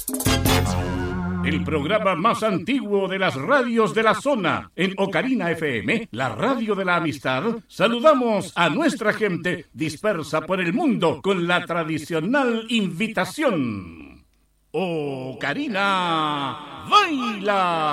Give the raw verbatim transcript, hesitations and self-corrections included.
El programa más antiguo de las radios de la zona, en Ocarina F M, la radio de la amistad, saludamos a nuestra gente dispersa por el mundo con la tradicional invitación. Ocarina, baila.